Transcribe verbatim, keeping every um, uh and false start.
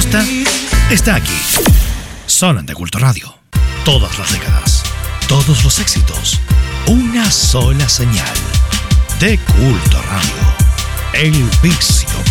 gusta, está aquí. Solo en De Culto Radio. Todas las décadas, todos los éxitos, una sola señal. De Culto Radio. El vicio